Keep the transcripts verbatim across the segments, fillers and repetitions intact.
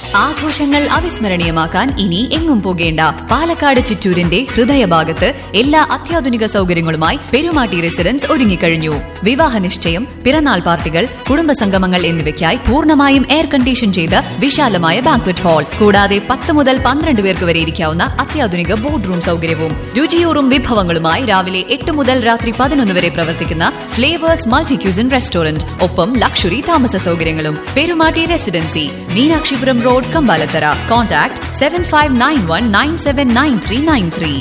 ആഘോഷങ്ങൾ അവിസ്മരണീയമാക്കാൻ ഇനി എങ്ങും പോകേണ്ട. പാലക്കാട് ചിറ്റൂരിന്റെ ഹൃദയഭാഗത്ത് എല്ലാ അത്യാധുനിക സൗകര്യങ്ങളുമായി പെരുമാട്ടി റെസിഡൻസ് ഒരുങ്ങിക്കഴിഞ്ഞു. വിവാഹ നിശ്ചയം, പിറന്നാൾ പാർട്ടികൾ, കുടുംബസംഗമങ്ങൾ എന്നിവയ്ക്കായി പൂർണ്ണമായും എയർ കണ്ടീഷൻ ചെയ്ത വിശാലമായ ബാങ്ക്വറ്റ് ഹാൾ, കൂടാതെ പത്ത് മുതൽ പന്ത്രണ്ട് പേർക്ക് വരെ ഇരിക്കാവുന്ന അത്യാധുനിക ബോർഡ് റൂം സൗകര്യവും. രുചിയൂറും വിഭവങ്ങളുമായി രാവിലെ എട്ട് മുതൽ രാത്രി പതിനൊന്ന് വരെ പ്രവർത്തിക്കുന്ന ഫ്ലേവേഴ്സ് മൾട്ടി ക്യൂസിൻ റെസ്റ്റോറന്റ്, ഒപ്പം ലക്ഷറി താമസ സൗകര്യങ്ങളും. Perumatty residency, Meenakshipuram road, Kambalathara. Contact seven five nine one nine seven nine three nine three.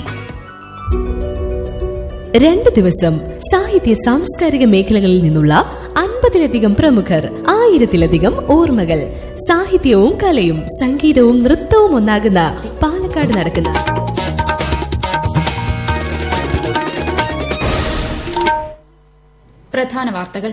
രണ്ട് ദിവസം സാഹിത്യ സാംസ്കാരിക മേഖലകളിൽ നിന്നുള്ള അൻപതിലധികം പ്രമുഖർ, ആയിരത്തിലധികം ഓർമ്മകൾ. സാഹിത്യവും കലയും സംഗീതവും നൃത്തവും ഒന്നാകുന്ന പാലക്കാട് നടക്കുന്ന പ്രധാന വാർത്തകൾ.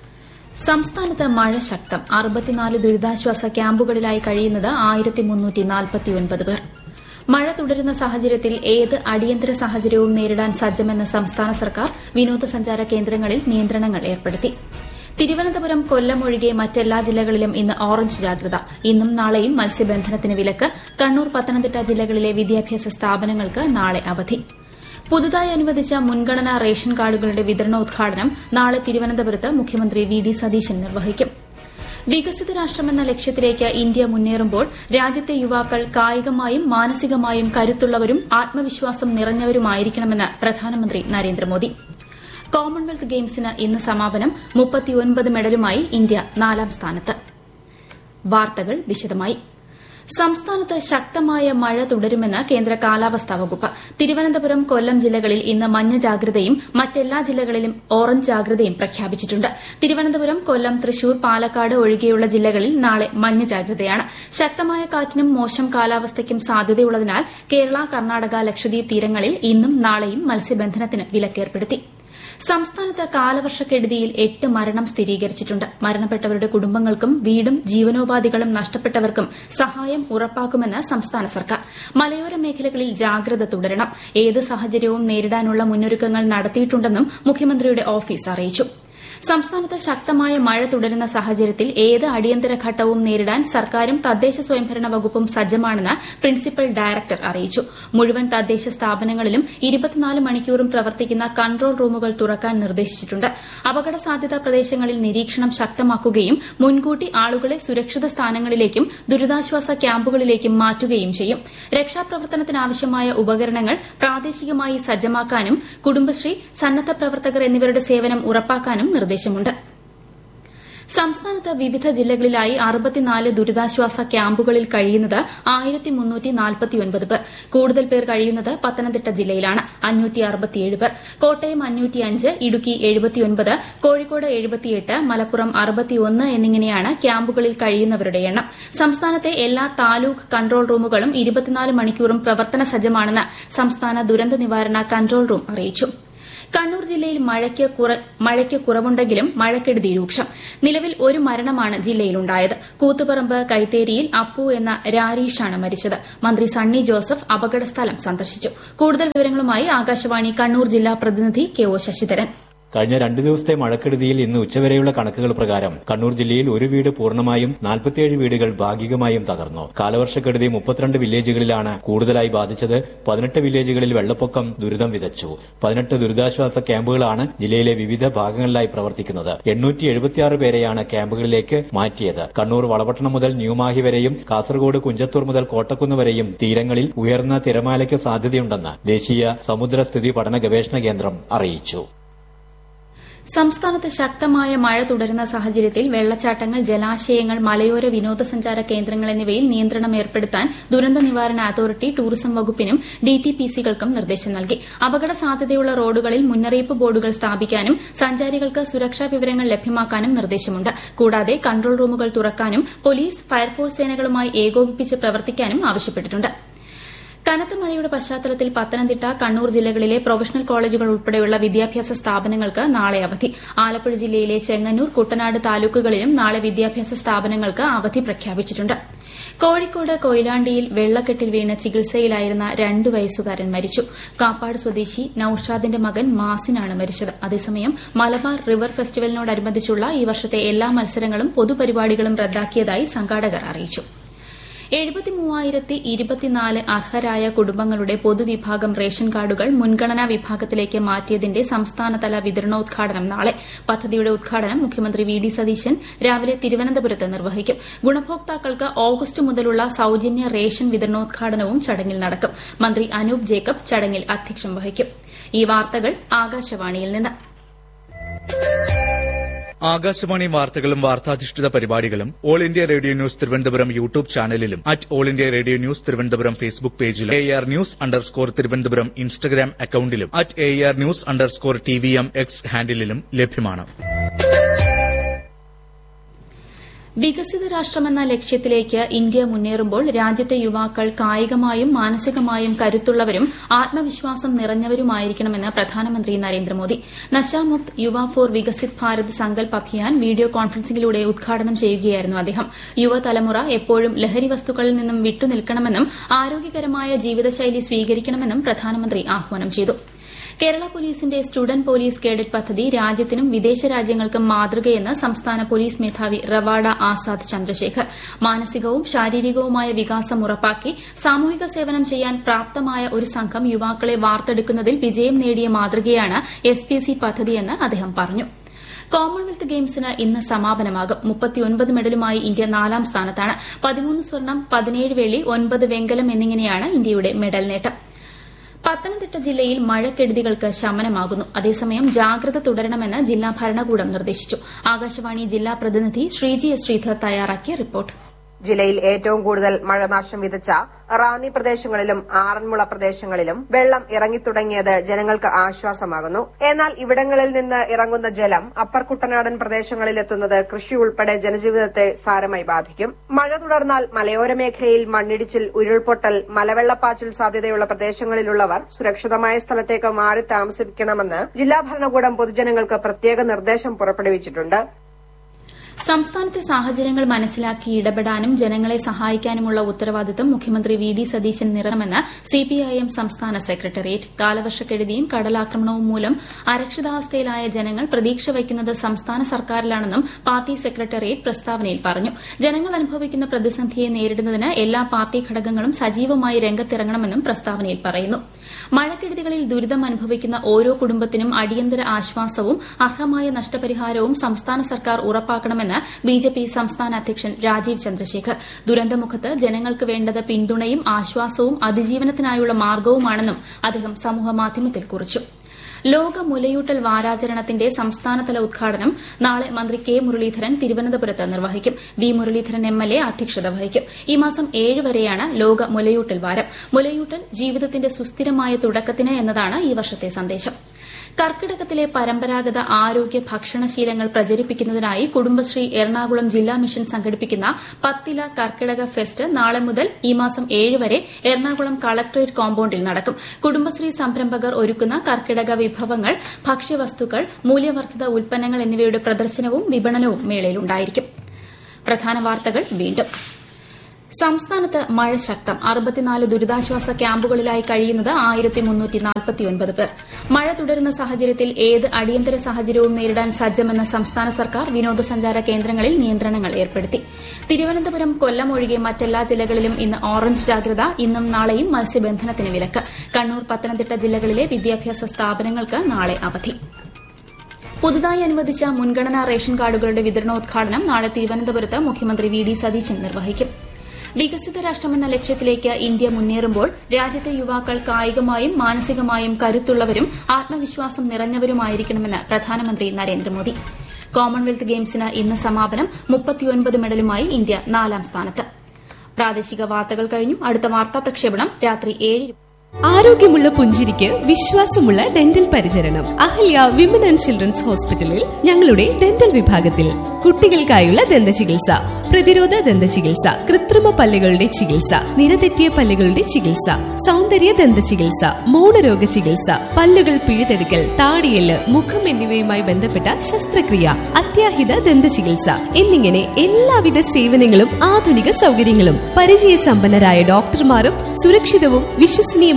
സംസ്ഥാനത്ത് മഴ ശക്തം. അറുപത്തിനാല് ദുരിതാശ്വാസ ക്യാമ്പുകളിലായി കഴിയുന്നത് ആയിരത്തി മുന്നൂറ്റി നാൽപ്പത്തിയൊൻപത് പേർ. മഴ തുടരുന്ന സാഹചര്യത്തിൽ ഏത് അടിയന്തര സാഹചര്യവും നേരിടാൻ സജ്ജമെന്ന് സംസ്ഥാന സർക്കാർ. വിനോദസഞ്ചാര കേന്ദ്രങ്ങളിൽ നിയന്ത്രണങ്ങൾ ഏർപ്പെടുത്തി. തിരുവനന്തപുരം, കൊല്ലം ഒഴികെ മറ്റെല്ലാ ജില്ലകളിലും ഇന്ന് ഓറഞ്ച് ജാഗ്രത. ഇന്നും നാളെയും മത്സ്യബന്ധനത്തിന് വിലക്ക്. കണ്ണൂർ, പത്തനംതിട്ട ജില്ലകളിലെ വിദ്യാഭ്യാസ സ്ഥാപനങ്ങൾക്ക് നാളെ അവധി. പുതുതായി അനുവദിച്ച മുൻഗണനാ റേഷൻ കാർഡുകളുടെ വിതരണോദ്ഘാടനം നാളെ തിരുവനന്തപുരത്ത് മുഖ്യമന്ത്രി വി ഡി സതീശൻ നിർവഹിക്കും. വികസിത രാഷ്ട്രമെന്ന ലക്ഷ്യത്തിലേക്ക് ഇന്ത്യ മുന്നേറുമ്പോൾ രാജ്യത്തെ യുവാക്കൾ കായികമായും മാനസികമായും കരുത്തുള്ളവരും ആത്മവിശ്വാസം നിറഞ്ഞവരുമായിരിക്കണമെന്ന് പ്രധാനമന്ത്രി നരേന്ദ്രമോദി. കോമൺവെൽത്ത് ഗെയിംസിന് ഇന്ന് സമാപനം. മുപ്പത്തിയൊൻപത് മെഡലുമായി ഇന്ത്യ നാലാം സ്ഥാനത്ത്. വാർത്തകൾ വിശദമായി. സംസ്ഥാനത്ത് ശക്തമായ മഴ തുടരുമെന്ന് കേന്ദ്ര കാലാവസ്ഥാ വകുപ്പ്. തിരുവനന്തപുരം, കൊല്ലം ജില്ലകളിൽ ഇന്ന് മഞ്ഞ ജാഗ്രതയും മറ്റെല്ലാ ജില്ലകളിലും ഓറഞ്ച് ജാഗ്രതയും പ്രഖ്യാപിച്ചിട്ടുണ്ട്. തിരുവനന്തപുരം, കൊല്ലം, തൃശൂർ, പാലക്കാട് ഒഴികെയുള്ള ജില്ലകളിൽ നാളെ മഞ്ഞ ജാഗ്രതയാണ്. ശക്തമായ കാറ്റിനും മോശം കാലാവസ്ഥയ്ക്കും സാധ്യതയുള്ളതിനാൽ കേരള, കർണാടക, ലക്ഷദ്വീപ് തീരങ്ങളിൽ ഇന്നും നാളെയും മത്സ്യബന്ധനത്തിന് വിലക്കേർപ്പെടുത്തി. സംസ്ഥാനത്ത് കാലവർഷക്കെടുതിയിൽ എട്ട് മരണം സ്ഥിരീകരിച്ചിട്ടുണ്ട്. മരണപ്പെട്ടവരുടെ കുടുംബങ്ങൾക്കും വീടും ജീവനോപാധികളും നഷ്ടപ്പെട്ടവർക്കും സഹായം ഉറപ്പാക്കുമെന്ന് സംസ്ഥാന സർക്കാർ. മലയോര മേഖലകളിൽ ജാഗ്രത തുടരണം. ഏത് സാഹചര്യവും നേരിടാനുള്ള മുന്നൊരുക്കങ്ങൾ നടത്തിയിട്ടുണ്ടെന്നും മുഖ്യമന്ത്രിയുടെ ഓഫീസ് അറിയിച്ചു. സംസ്ഥാനത്ത് ശക്തമായ മഴ തുടരുന്ന സാഹചര്യത്തിൽ ഏത് അടിയന്തര ഘട്ടവും നേരിടാൻ സർക്കാരും തദ്ദേശ സ്വയംഭരണ വകുപ്പും സജ്ജമാണെന്ന് പ്രിൻസിപ്പൽ ഡയറക്ടർ അറിയിച്ചു. മുഴുവൻ തദ്ദേശ സ്ഥാപനങ്ങളിലും ഇരുപത്തിനാല് മണിക്കൂറും പ്രവർത്തിക്കുന്ന കൺട്രോൾ റൂമുകൾ തുറക്കാൻ നിർദ്ദേശിച്ചിട്ടുണ്ട്. അപകട സാധ്യതാ പ്രദേശങ്ങളിൽ നിരീക്ഷണം ശക്തമാക്കുകയും മുൻകൂട്ടി ആളുകളെ സുരക്ഷിത സ്ഥാനങ്ങളിലേക്കും ദുരിതാശ്വാസ ക്യാമ്പുകളിലേക്കും മാറ്റുകയും ചെയ്യും. രക്ഷാപ്രവർത്തനത്തിനാവശ്യമായ ഉപകരണങ്ങൾ പ്രാദേശികമായി സജ്ജമാക്കാനും കുടുംബശ്രീ, സന്നദ്ധ പ്രവർത്തകർ എന്നിവരുടെ സേവനം ഉറപ്പാക്കാനും നിർദ്ദേശിച്ചു. സംസ്ഥാനത്ത് വിവിധ ജില്ലകളിലായി അറുപത്തിനാല് ദുരിതാശ്വാസ ക്യാമ്പുകളിൽ കഴിയുന്നത് ആയിരത്തി മുന്നൂറ്റി നാൽപ്പത്തിയൊൻപത് പേർ. കൂടുതൽ പേർ കഴിയുന്നത് പത്തനംതിട്ട ജില്ലയിലാണ്. അഞ്ഞൂറ്റി അറുപത്തിയേഴ് പേർ. കോട്ടയം അഞ്ഞൂറ്റിയഞ്ച്, ഇടുക്കി എഴുപത്തിയൊൻപത്, കോഴിക്കോട് എഴുപത്തിയെട്ട്, മലപ്പുറം അറുപത്തിയൊന്ന് എന്നിങ്ങനെയാണ് ക്യാമ്പുകളിൽ കഴിയുന്നവരുടെ എണ്ണം. സംസ്ഥാനത്തെ എല്ലാ താലൂക്ക് കൺട്രോൾ റൂമുകളും ഇരുപത്തിനാല് മണിക്കൂറും പ്രവർത്തന സജ്ജമാണെന്ന് സംസ്ഥാന ദുരന്ത നിവാരണ കൺട്രോൾ റൂം അറിയിച്ചു. കണ്ണൂർ ജില്ലയിൽ മഴയ്ക്ക് കുറവുണ്ടെങ്കിലും മഴക്കെടുതി രൂക്ഷം. നിലവിൽ ഒരു മരണമാണ് ജില്ലയിലുണ്ടായത്. കൂത്തുപറമ്പ് കൈത്തേരിയിൽ അപ്പു എന്ന രാരീഷാണ് മരിച്ചത്. മന്ത്രി സണ്ണി ജോസഫ് അപകടസ്ഥലം സന്ദർശിച്ചു. കൂടുതൽ വിവരങ്ങളുമായി ആകാശവാണി കണ്ണൂർ ജില്ലാ പ്രതിനിധി കെ ഒ ശശിധരൻ. കഴിഞ്ഞ രണ്ടു ദിവസത്തെ മഴക്കെടുതിയിൽ ഇന്ന് ഉച്ചവരെയുള്ള കണക്കുകൾ പ്രകാരം കണ്ണൂർ ജില്ലയിൽ ഒരു വീട് പൂർണ്ണമായും നാൽപ്പത്തിയേഴ് വീടുകൾ ഭാഗികമായും തകർന്നു. കാലവർഷക്കെടുതി മുപ്പത്തിരണ്ട് വില്ലേജുകളിലാണ് കൂടുതലായി ബാധിച്ചത്. പതിനെട്ട് വില്ലേജുകളിൽ വെള്ളപ്പൊക്കം ദുരിതം വിതച്ചു. പതിനെട്ട് ദുരിതാശ്വാസ ക്യാമ്പുകളാണ് ജില്ലയിലെ വിവിധ ഭാഗങ്ങളിലായി പ്രവർത്തിക്കുന്നത്. എണ്ണൂറ്റി എഴുപത്തിയാറ് പേരെയാണ് ക്യാമ്പുകളിലേക്ക് മാറ്റിയത്. കണ്ണൂർ വളപട്ടണം മുതൽ ന്യൂമാഹി വരെയും കാസർഗോഡ് കുഞ്ചത്തൂർ മുതൽ കോട്ടക്കുന്ന് വരെയും തീരങ്ങളിൽ ഉയർന്ന തിരമാലയ്ക്ക് സാധ്യതയുണ്ടെന്ന് ദേശീയ സമുദ്രസ്ഥിതി പഠന ഗവേഷണ കേന്ദ്രം അറിയിച്ചു. സംസ്ഥാനത്ത് ശക്തമായ മഴ തുടരുന്ന സാഹചര്യത്തിൽ വെള്ളച്ചാട്ടങ്ങൾ, ജലാശയങ്ങൾ, മലയോര വിനോദസഞ്ചാര കേന്ദ്രങ്ങൾ എന്നിവയിൽ നിയന്ത്രണം ഏർപ്പെടുത്താൻ ദുരന്ത നിവാരണ അതോറിറ്റി ടൂറിസം വകുപ്പിനും ഡിടിപിസികൾക്കും നിർദ്ദേശം നൽകി. അപകട സാധ്യതയുള്ള റോഡുകളിൽ മുന്നറിയിപ്പ് ബോർഡുകൾ സ്ഥാപിക്കാനും സഞ്ചാരികൾക്ക് സുരക്ഷാ വിവരങ്ങൾ ലഭ്യമാക്കാനും നിർദ്ദേശമുണ്ട്. കൂടാതെ കൺട്രോൾ റൂമുകൾ തുറക്കാനും പോലീസ്, ഫയർഫോഴ്സ് സേനകളുമായി ഏകോപിപ്പിച്ച് പ്രവർത്തിക്കാനും ആവശ്യപ്പെട്ടിട്ടുണ്ട്. കനത്ത മഴയുടെ പശ്ചാത്തലത്തിൽ പത്തനംതിട്ട, കണ്ണൂർ ജില്ലകളിലെ പ്രൊഫഷണൽ കോളേജുകൾ ഉൾപ്പെടെയുള്ള വിദ്യാഭ്യാസ സ്ഥാപനങ്ങൾക്ക് നാളെ അവധി. ആലപ്പുഴ ജില്ലയിലെ ചെങ്ങന്നൂർ, കുട്ടനാട് താലൂക്കുകളിലും നാളെ വിദ്യാഭ്യാസ സ്ഥാപനങ്ങൾക്ക് അവധി പ്രഖ്യാപിച്ചിട്ടുണ്ട്. കോഴിക്കോട് കൊയിലാണ്ടിയിൽ വെള്ളക്കെട്ടിൽ വീണ് ചികിത്സയിലായിരുന്ന രണ്ടു വയസ്സുകാരൻ മരിച്ചു. കാപ്പാട് സ്വദേശി നൌഷാദിന്റെ മകൻ മാസിനാണ് മരിച്ചത്. അതേസമയം മലബാർ റിവർ ഫെസ്റ്റിവലിനോടനുബന്ധിച്ചുള്ള ഈ വർഷത്തെ എല്ലാ മത്സരങ്ങളും പൊതുപരിപാടികളും റദ്ദാക്കിയതായി സംഘാടകർ അറിയിച്ചു. എഴുപത്തി മൂവായിരത്തി ഇരുപത്തിനാല് അർഹരായ കുടുംബങ്ങളുടെ പൊതുവിഭാഗം റേഷൻ കാർഡുകൾ മുൻഗണനാ വിഭാഗത്തിലേക്ക് മാറ്റിയതിന്റെ സംസ്ഥാനതല വിതരണോദ്ഘാടനം നാളെ. പദ്ധതിയുടെ ഉദ്ഘാടനം മുഖ്യമന്ത്രി വി ഡി സതീശൻ രാവിലെ തിരുവനന്തപുരത്ത് നിർവഹിക്കും. ഗുണഭോക്താക്കൾക്ക് ഓഗസ്റ്റ് മുതലുള്ള സൌജന്യ റേഷൻ വിതരണോദ്ഘാടനവും ചടങ്ങിൽ നടക്കും. മന്ത്രി അനൂപ് ജേക്കബ് ചടങ്ങിൽ അധ്യക്ഷം വഹിക്കും. ഈ വാർത്തകൾ ആകാശവാണിയിൽ നിന്ന്. ആകാശവാണി വാർത്തകളും വാർത്താധിഷ്ഠിത പരിപാടികളും all India radio news Thiruvananthapuram YouTube ചാനലിലും at all India radio news Thiruvananthapuram Facebook പേജിലും A R news underscore Thiruvananthapuram Instagram അക്കൌണ്ടിലും at A R news underscore T V M X ഹാൻഡിലും ലഭ്യമാണ്. വികസിത രാഷ്ട്രമെന്ന ലക്ഷ്യത്തിലേക്ക് ഇന്ത്യ മുന്നേറുമ്പോൾ രാജ്യത്തെ യുവാക്കൾ കായികമായും മാനസികമായും കരുത്തുള്ളവരും ആത്മവിശ്വാസം നിറഞ്ഞവരുമായിരിക്കണമെന്ന് പ്രധാനമന്ത്രി നരേന്ദ്രമോദി. നശാമുക്ത് യുവ ഫോർ വികസിത് ഭാരത് സങ്കൽപ് അഭിയാൻ വീഡിയോ കോൺഫറൻസിംഗിലൂടെ ഉദ്ഘാടനം ചെയ്യുകയായിരുന്നു അദ്ദേഹം. യുവതലമുറ എപ്പോഴും ലഹരി വസ്തുക്കളിൽ നിന്നും വിട്ടുനിൽക്കണമെന്നും ആരോഗ്യകരമായ ജീവിതശൈലി സ്വീകരിക്കണമെന്നും പ്രധാനമന്ത്രി ആഹ്വാനം ചെയ്തു. കേരള പോലീസിന്റെ സ്റ്റുഡന്റ് പോലീസ് കേഡറ്റ് പദ്ധതി രാജ്യത്തിനും വിദേശ രാജ്യങ്ങൾക്കും മാതൃകയെന്ന് സംസ്ഥാന പോലീസ് മേധാവി റവാഡ ആസാദ് ചന്ദ്രശേഖർ. മാനസികവും ശാരീരികവുമായ വികാസം ഉറപ്പാക്കി സാമൂഹിക സേവനം ചെയ്യാൻ പ്രാപ്തമായ ഒരു സംഘം യുവാക്കളെ വാർത്തെടുക്കുന്നതിൽ വിജയം നേടിയ മാതൃകയാണ് എസ് പി സി പദ്ധതിയെന്ന് അദ്ദേഹം പറഞ്ഞു. കോമൺവെൽത്ത് ഗെയിംസിന് ഇന്ന് സമാപനമാകും. മുപ്പത്തിയൊൻപത് മെഡലുമായി ഇന്ത്യ നാലാം സ്ഥാനത്താണ്. പതിമൂന്ന് സ്വർണം, പതിനേഴ് വെള്ളി, ഒൻപത് വെങ്കലം എന്നിങ്ങനെയാണ് ഇന്ത്യയുടെ മെഡൽ നേട്ടം. പത്തനംതിട്ട ജില്ലയിൽ മഴക്കെടുതികൾക്ക് ശമനമാകുന്നു. അതേസമയം ജാഗ്രത തുടരണമെന്ന് ജില്ലാ ഭരണകൂടം നിർദ്ദേശിച്ചു. ആകാശവാണി ജില്ലാ പ്രതിനിധി ശ്രീജി എസ് ശ്രീധർ തയ്യാറാക്കിയ റിപ്പോർട്ട്. ജില്ലയിൽ ഏറ്റവും കൂടുതൽ മഴനാശം വിതച്ച റാന്നി പ്രദേശങ്ങളിലും ആറന്മുള പ്രദേശങ്ങളിലും വെള്ളം ഇറങ്ങിത്തുടങ്ങിയത് ജനങ്ങൾക്ക് ആശ്വാസമാകുന്നു. എന്നാൽ ഇവിടങ്ങളിൽ നിന്ന് ഇറങ്ങുന്ന ജലം അപ്പർ കുട്ടനാടൻ പ്രദേശങ്ങളിലെത്തുന്നത് കൃഷി ഉൾപ്പെടെ ജനജീവിതത്തെ സാരമായി ബാധിക്കും. മഴ തുടർന്നാൽ മലയോര മേഖലയിൽ മണ്ണിടിച്ചിൽ, ഉരുൾപൊട്ടൽ, മലവെള്ളപ്പാച്ചിൽ സാധ്യതയുള്ള പ്രദേശങ്ങളിലുള്ളവർ സുരക്ഷിതമായ സ്ഥലത്തേക്ക് മാറി താമസിക്കണമെന്ന് ജില്ലാ ഭരണകൂടം പൊതുജനങ്ങൾക്ക് പ്രത്യേക നിർദ്ദേശം പുറപ്പെടുവിച്ചിട്ടുണ്ട്. സംസ്ഥാനത്തെ സാഹചര്യങ്ങൾ മനസ്സിലാക്കി ഇടപെടാനും ജനങ്ങളെ സഹായിക്കാനുമുള്ള ഉത്തരവാദിത്തം മുഖ്യമന്ത്രി വി ഡി സതീശൻ നിറണമെന്ന് സിപിഐഎം സംസ്ഥാന സെക്രട്ടേറിയറ്റ്. കാലവർഷക്കെടുതിയും കടലാക്രമണവും മൂലം അരക്ഷിതാവസ്ഥയിലായ ജനങ്ങൾ പ്രതീക്ഷ വയ്ക്കുന്നത് സംസ്ഥാന സർക്കാരിലാണെന്നും പാർട്ടി സെക്രട്ടേറിയറ്റ് പ്രസ്താവനയിൽ പറഞ്ഞു. ജനങ്ങൾ അനുഭവിക്കുന്ന പ്രതിസന്ധിയെ നേരിടുന്നതിന് എല്ലാ പാർട്ടി ഘടകങ്ങളും സജീവമായി രംഗത്തിറങ്ങണമെന്നും പ്രസ്താവനയിൽ പറയുന്നു. മഴക്കെടുതികളിൽ ദുരിതം അനുഭവിക്കുന്ന ഓരോ കുടുംബത്തിനും അടിയന്തര ആശ്വാസവും അർഹമായ നഷ്ടപരിഹാരവും സംസ്ഥാന സർക്കാർ ഉറപ്പാക്കണമെന്ന് ബിജെപി സംസ്ഥാന അധ്യക്ഷൻ രാജീവ് ചന്ദ്രശേഖർ. ദുരന്തമുഖത്ത് ജനങ്ങൾക്ക് വേണ്ടത് പിന്തുണയും ആശ്വാസവും അതിജീവനത്തിനായുള്ള മാർഗവുമാണെന്നും അദ്ദേഹം സമൂഹമാധ്യമത്തിൽ കുറിച്ചു. ലോക മുലയൂട്ടൽ വാരാചരണത്തിന്റെ സംസ്ഥാനതല ഉദ്ഘാടനം നാളെ മന്ത്രി കെ മുരളീധരൻ തിരുവനന്തപുരത്ത് നിർവഹിക്കും. V Muraleedharan M L A അധ്യക്ഷത വഹിക്കും. ഈ മാസം ഏഴ് വരെയാണ് ലോക മുലയൂട്ടൽ വാരം. മുലയൂട്ടൽ ജീവിതത്തിന്റെ സുസ്ഥിരമായ തുടക്കത്തിന് എന്നതാണ് ഈ വർഷത്തെ സന്ദേശം. കർക്കിടകത്തിലെ പരമ്പരാഗത ആരോഗ്യ ഭക്ഷണശീലങ്ങൾ പ്രചരിപ്പിക്കുന്നതിനായി കുടുംബശ്രീ എറണാകുളം ജില്ലാ മിഷൻ സംഘടിപ്പിക്കുന്ന പത്തില കർക്കിടക ഫെസ്റ്റ് നാളെ മുതൽ ഈ മാസം ഏഴ് വരെ എറണാകുളം കളക്ടറേറ്റ് കോമ്പൌണ്ടിൽ നടക്കും. കുടുംബശ്രീ സംരംഭകർ ഒരുക്കുന്ന കർക്കിടക വിഭവങ്ങൾ, ഭക്ഷ്യവസ്തുക്കൾ, മൂല്യവർദ്ധിത ഉൽപ്പന്നങ്ങൾ എന്നിവയുടെ പ്രദർശനവും വിപണനവും മേളയിലുണ്ടായിരിക്കും. പ്രധാന വാർത്തകൾ വീണ്ടും. സംസ്ഥാനത്ത് മഴ ശക്തം. അറുപത്തിനാല് ദുരിതാശ്വാസ ക്യാമ്പുകളിലായി കഴിയുന്നത് ആയിരത്തി മുന്നൂറ്റി നാൽപ്പത്തിയൊൻപത് പേർ. മഴ തുടരുന്ന സാഹചര്യത്തിൽ ഏത് അടിയന്തര സാഹചര്യവും നേരിടാൻ സജ്ജമെന്ന സംസ്ഥാന സർക്കാർ. വിനോദസഞ്ചാര കേന്ദ്രങ്ങളിൽ നിയന്ത്രണങ്ങൾ ഏർപ്പെടുത്തി. തിരുവനന്തപുരം, കൊല്ലം ഒഴികെ മറ്റെല്ലാ ജില്ലകളിലും ഇന്ന് ഓറഞ്ച് ജാഗ്രത. ഇന്നും നാളെയും മത്സ്യബന്ധനത്തിന് വിലക്ക്. കണ്ണൂർ, പത്തനംതിട്ട ജില്ലകളിലെ വിദ്യാഭ്യാസ സ്ഥാപനങ്ങൾക്ക് നാളെ അവധി. പുതുതായി അനുവദിച്ച മുൻഗണനാ റേഷൻ കാർഡുകളുടെ വിതരണോദ്ഘാടനം നാളെ തിരുവനന്തപുരത്ത് മുഖ്യമന്ത്രി വി ഡി സതീശൻ നിർവഹിക്കും. വികസിത രാഷ്ട്രമെന്ന ലക്ഷ്യത്തിലേക്ക് ഇന്ത്യ മുന്നേറുമ്പോൾ രാജ്യത്തെ യുവാക്കൾ കായികമായും മാനസികമായും കരുത്തുള്ളവരും ആത്മവിശ്വാസം നിറഞ്ഞവരുമായിരിക്കണമെന്ന് പ്രധാനമന്ത്രി നരേന്ദ്രമോദി. കോമൺവെൽത്ത് ഗെയിംസിന് ഇന്ന് സമാപനം. മുപ്പത്തിയൊൻപത് മെഡലുമായി ഇന്ത്യ നാലാം സ്ഥാനത്ത്. പ്രാദേശിക വാർത്തകൾ കഴിഞ്ഞു. അടുത്ത വാർത്താ പ്രക്ഷേപണം രാത്രി ഏഴ്. ആരോഗ്യമുള്ള പുഞ്ചിരിക്ക് വിശ്വാസമുള്ള ഡെന്റൽ പരിചരണം അഹല്യ വിമൻ ആൻഡ് ചിൽഡ്രൻസ് ഹോസ്പിറ്റലിൽ ഞങ്ങളുടെ ഡെന്റൽ വിഭാഗത്തിൽ കുട്ടികൾക്കായുള്ള ദന്ത ചികിത്സ, പ്രതിരോധ ദന്ത ചികിത്സ, കൃത്രിമ പല്ലുകളുടെ ചികിത്സ, നിരതെറ്റിയ പല്ലുകളുടെ ചികിത്സ, സൗന്ദര്യ ദന്ത ചികിത്സ, മൗനരോഗ ചികിത്സ, പല്ലുകൾ പിഴുതെടുക്കൽ, താടിയെല്ല്, മുഖം എന്നിവയുമായി ബന്ധപ്പെട്ട ശസ്ത്രക്രിയ, അത്യാഹിത ദന്ത ചികിത്സ എന്നിങ്ങനെ എല്ലാവിധ സേവനങ്ങളും ആധുനിക സൗകര്യങ്ങളും പരിചയസമ്പന്നരായ ഡോക്ടർമാരും സുരക്ഷിതവും വിശ്വസനീയമായ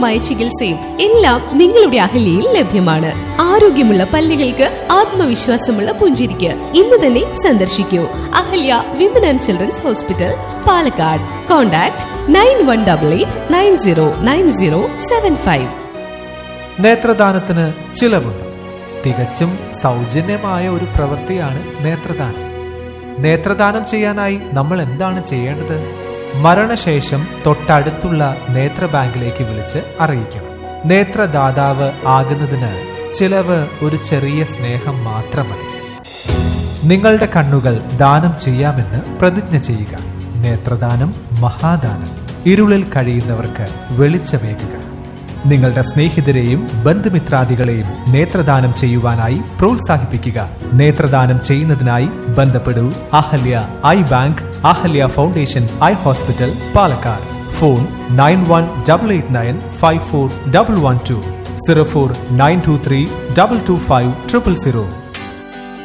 സൗകര്യപ്രദമായ ചികിത്സയും എല്ലാം നിങ്ങളുടെ അഹല്യയിൽ ലഭ്യമാണ്. ആരോഗ്യമുള്ള പല്ലുകൾക്ക് ആത്മവിശ്വാസമുള്ള പുഞ്ചിരിക്ക് ഇന്ന് തന്നെ സന്ദർശിക്കൂ Ahalya women and children's hospital, Palakkad. Contact nine one double eight nine zero nine zero seven five. നേത്രദാനത്തിന് ചിലവുണ്ട്. തികച്ചും സൗജന്യമായ ഒരു പ്രവൃത്തിയാണ് നേത്രദാനം. നേത്രദാനം ചെയ്യാനായി നമ്മൾ എന്താണ് ചെയ്യേണ്ടത്? മരണശേഷം തൊട്ടടുത്തുള്ള നേത്ര ബാങ്കിലേക്ക് വിളിച്ച് അറിയിക്കണം. നേത്രദാതാവ് ആകുന്നതിന് ചിലവ് ഒരു ചെറിയ സ്നേഹം മാത്രം മതി. നിങ്ങളുടെ കണ്ണുകൾ ദാനം ചെയ്യാമെന്ന് പ്രതിജ്ഞ ചെയ്യുക. നേത്രദാനം മഹാദാനം. ഇരുളിൽ കഴിയുന്നവർക്ക് വെളിച്ചമേകുക. നിങ്ങളുടെ സ്നേഹിതരെയും ബന്ധുമിത്രാദികളെയും നേത്രദാനം ചെയ്യുവാനായി പ്രോത്സാഹിപ്പിക്കുക. നേത്രദാനം ചെയ്യുന്നതിനായി ബന്ധപ്പെടൂ Ahalya I bank, Ahalya foundation eye hospital, Palakkad. Phone nine one double eight nine five four double one two, zero four nine to three double two five triple zero.